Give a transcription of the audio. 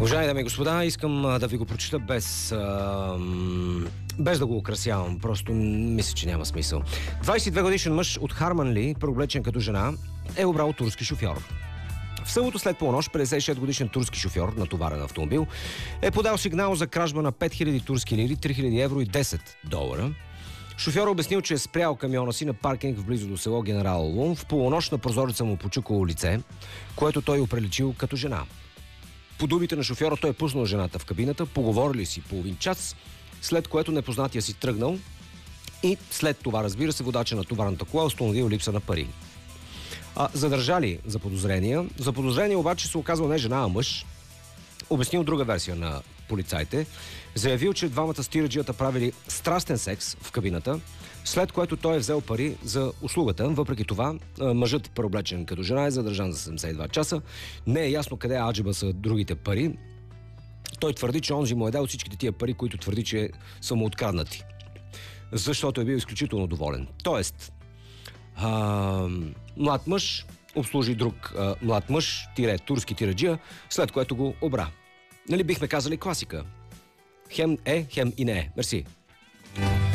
Уважаеми дами и господа, искам да ви го прочита без да го украсявам. Просто мисля, че няма смисъл. 22 годишен мъж от Харманли, преоблечен като жена, е обрал турски шофьор. В събота след полунощ 56 годишен турски шофьор на товарен автомобил е подал сигнал за кражба на 5000 турски лири, 3000 евро и 10 долара. Шофьор обяснил, че е спрял камиона си на паркинг в близо до село Генерал Лун. В полунощ на прозореца му почукало лице, което той оприличил като жена. По думите на шофьора, той е пуснал жената в кабината, поговорили си половин час, след което непознатия си тръгнал и след това, разбира се, водача на товарната кола установил липса на пари. Задържали за подозрение. За подозрение обаче се оказва не жена, а мъж. Обяснил друга версия на полицайите. Заявил, че двамата стюарджията правили страстен секс в кабината, след което той е взел пари за услугата. Въпреки това, мъжът, преоблечен като жена, е задържан за 72 часа. Не е ясно къде аджеба са другите пари. Той твърди, че онзи му е дал всичките тия пари, които твърди, че са му откраднати. Защото е бил изключително доволен. Тоест, млад мъж обслужи друг млад мъж, турски тираджия, след което го обра. Нали бихме казали класика? Хем е, хем и не е. Мерси.